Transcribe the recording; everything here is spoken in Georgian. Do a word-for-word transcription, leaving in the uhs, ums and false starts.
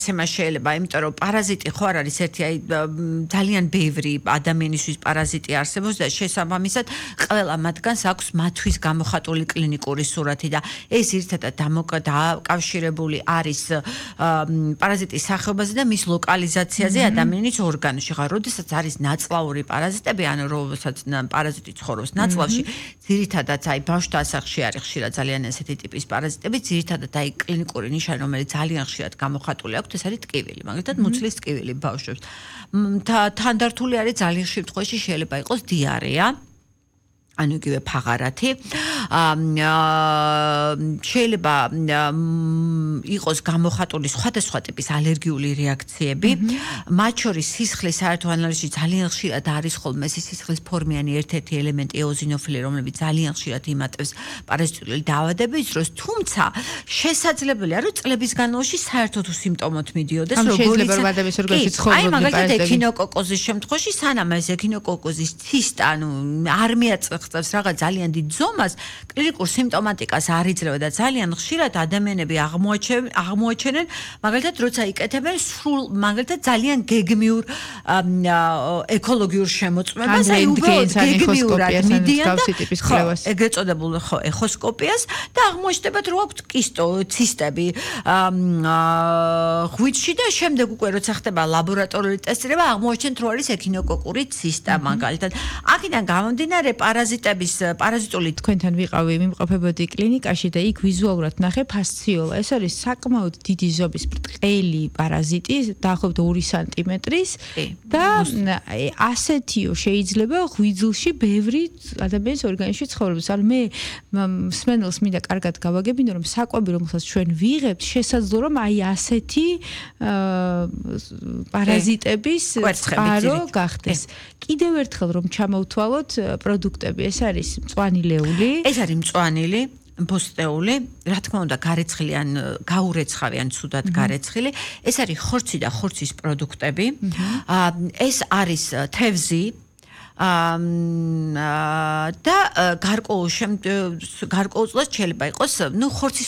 ემა შეიძლება, იმიტომ რომ პარაზიტი ხო არ არის ერთი აი ძალიან ბევრი ადამიანისთვის პარაზიტი არსებობს და შესაბამისად ყველა მათგანს აქვს მათთვის გამოხატული კლინიკური სურათი და ეს ერთადად დაკავშირებული არის პარაზიტის სახეობაზე და მის ლოკალიზაციაზე ადამიანის ორგანოში. ხა, როდესაც არის ნაწლავური პარაზიტები, ანუ როდესაც პარაზიტი ცხოვრობს ნაწლავში, ძირითადად აი ბავშვთა ასახში არის ხშირად ძალიან ესეთი ტიპის პარაზიტები, ძირითადად აი კლინიკური ნიშანი, რომელიც ძალიან ხშირად გამოხატული აქვს, ეს არის ტკივილი, მაგალითად მუცლის ტკივილი ბავშვებს. თანდართული არის ძალიან ხშირ შემთხვევაში შეიძლება იყოს დიარეა, ანუ იგივე ფაღარათი. შეიძლება იყოს გამოხატული სხვადასხვა ტიპის ალერგიული რეაქციები, მათ შორის სისხლის საერთო ანალიზში ძალიან ხშირად არის ხოლმე სისხლის ფორმიანი ერთ-ერთი ელემენტი ეოზინოფილი, რომელიც ძალიან ხშირად იმატებს პარაზიტული დაავადების დროს, თუმცა შესაძლებელია, რომ წლების განმავლობაში საერთოდ სიმპტომოთ მიდიოდეს, როგორც ვადების ორგანიზმში ცხოვრობდნენ. აი, მაგალითად ექინოკოკოზის შემთხვევაში, სანამ ეს ექინოკოკოზის ცისტა, ანუ არ მიაწევს რაღაც ძალიან დიდ ზომას, კლინიკურ სიმპტომატიკას არ იძლევა და ძალიან ხშირად ადამიანები აღმოაჩენენ, მაგალითად, როცა იკეთებენ სრულ, მაგალითად, ძალიან გეგმიურ ეკოლოგიურ შემოწმებას, აი უბრალოდ გეგმიურად მიდიან და ეგრეთ წოდებულ ეხოსკოპიას და აღმოჩნდებათ, რომ აქვთ კისტო ცისტები ღვიძლში და შემდეგ უკვე როცა ხდება ლაბორატორიული ტესტირება, აღმოაჩენთ, რომ არის ექინოკოკური ცისტა, მაგალითად. აქედან გამომდინარე პარაზიტების პარაზიტული თქვენთან ვიყავი, მიმყოფებოდი კლინიკაში და იქ ვიზუალურად ნახე ფასციოლა. ეს არის საკმაოდ დიდი ზომის ბრტყელი პარაზიტი, დაახლოებით ორი სანტიმეტრის და ასეთიო შეიძლება ღვიძლში ბევრი ადამიანის ორგანიზმში ცხოვრობს. ანუ მე მსმენელს მინდა კარგად გავაგებინო, რომ საკვები, რომელსაც ჩვენ ვიღებთ, შესაძლოა რომ აი ასეთი პარაზიტების წყარო გახდეს. კიდევ ერთხელ რომ ჩამოვთვალოთ პროდუქტები, ეს არის მწვანე ლეული. ეს არის მწვანილი, ბოსტეული, რა თქმა უნდა, გარეცხილი ან გაურეცხავი ან ცუდად გარეცხილი. ეს არის ხორცი და ხორცის პროდუქტები. ეს არის თევზი. და გარკვეულ გარკვეულწილად შეიძლება იყოს, ну, ხორცის